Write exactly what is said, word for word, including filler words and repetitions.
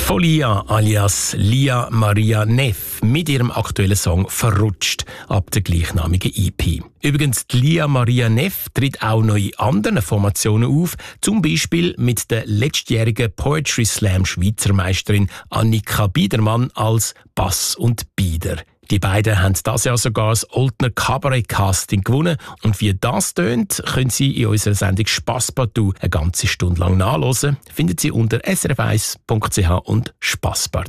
von Lia alias Lia Maria Neff mit ihrem aktuellen Song «Verrutscht» ab der gleichnamigen E P. Übrigens, die Lia Maria Neff tritt auch noch in anderen Formationen auf, zum Beispiel mit der letztjährigen Poetry Slam Schweizer Meisterin Annika Biedermann als Bass und Bieder. Die beiden haben dieses Jahr sogar das Oltner Cabaret Casting gewonnen. Und wie das tönt, können Sie in unserer Sendung «Spasspartout» eine ganze Stunde lang nachhören. Finden Sie unter s r f eins punkt c h und «Spasspartout».